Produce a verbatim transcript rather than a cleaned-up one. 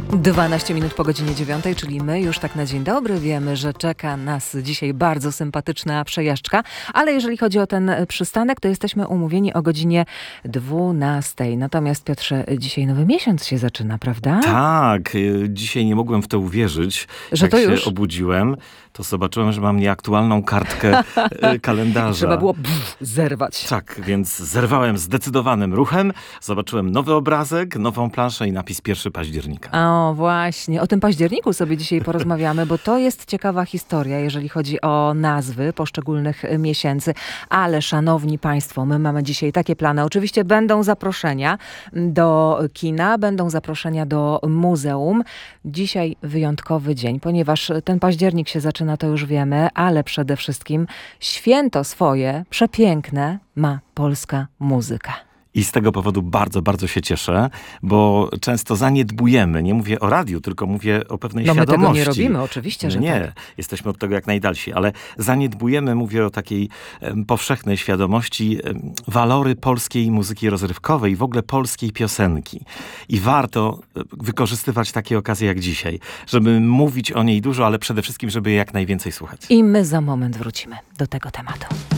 dwanaście minut po godzinie dziewiątej, czyli my już tak na dzień dobry wiemy, że czeka nas dzisiaj bardzo sympatyczna przejażdżka, ale jeżeli chodzi o ten przystanek, to jesteśmy umówieni o godzinie dwunastej. Natomiast Piotrze, dzisiaj nowy miesiąc się zaczyna, prawda? Tak, dzisiaj nie mogłem w to uwierzyć. Że Jak to się już? obudziłem, to zobaczyłem, że mam nieaktualną kartkę kalendarza. Trzeba było pff, zerwać. Tak, więc zerwałem zdecydowanym ruchem, zobaczyłem nowy obrazek, nową planszę i napis pierwszego października. O, właśnie. O tym październiku sobie dzisiaj porozmawiamy, bo to jest ciekawa historia, jeżeli chodzi o nazwy poszczególnych miesięcy. Ale, szanowni państwo, my mamy dzisiaj takie plany. Oczywiście będą zaproszenia do kina, będą zaproszenia do muzeum. Dzisiaj wyjątkowy dzień, ponieważ ten październik się zaczyna, to już wiemy, ale przede wszystkim święto swoje, przepiękne, ma polska muzyka. I z tego powodu bardzo, bardzo się cieszę, bo często zaniedbujemy, nie mówię o radiu, tylko mówię o pewnej no świadomości. No my tego nie robimy, oczywiście, że nie, tak. jesteśmy od tego jak najdalsi, ale zaniedbujemy, mówię o takiej em, powszechnej świadomości, em, walory polskiej muzyki rozrywkowej i w ogóle polskiej piosenki. I warto e, wykorzystywać takie okazje jak dzisiaj, żeby mówić o niej dużo, ale przede wszystkim, żeby jak najwięcej słuchać. I my za moment wrócimy do tego tematu.